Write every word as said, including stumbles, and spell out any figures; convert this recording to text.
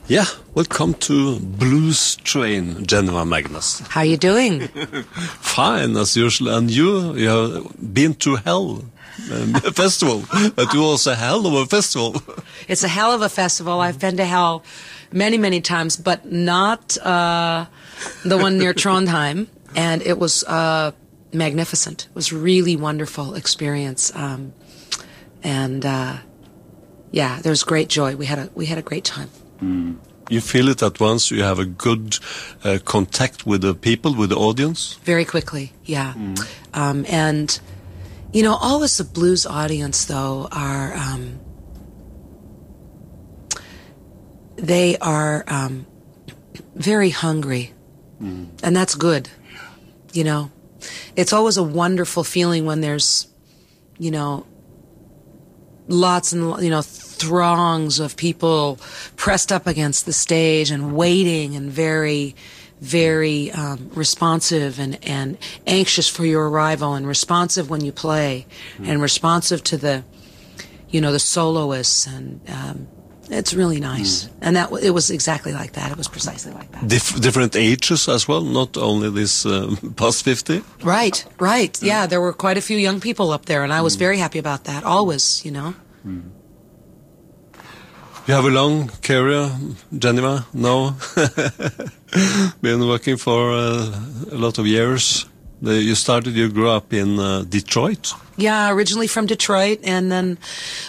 Yeah, welcome to Blues Train, Geneva Magnus. How are you doing? Fine, as usual. And you, you have been to hell, um, a festival, but you also a hell of a festival. It's a hell of a festival. I've been to hell many, many times, but not uh, the one near Trondheim. And it was uh, magnificent. It was a really wonderful experience. Um, and uh, yeah, there was great joy. We had a we had a great time. Mm. You feel it at once. You have a good uh, contact with the people, with the audience. Very quickly, yeah. Mm. Um, and you know, always the blues audience, though, are um, they are um, very hungry, mm. and that's good. You know, it's always a wonderful feeling when there's, you know, lots and, you know, throngs of people pressed up against the stage and waiting and very, very um, responsive and, and anxious for your arrival and responsive when you play mm. and responsive to the, you know, the soloists. And um, it's really nice. Mm. And that it was exactly like that. It was precisely like that. Dif different ages as well, not only this uh, past fifty? Right, right. Mm. Yeah, there were quite a few young people up there, and I was mm. very happy about that, always, you know. Mm. You have a long career, Geneva, now. Been working for uh, a lot of years. The, you started, you grew up in uh, Detroit? Yeah, originally from Detroit, and then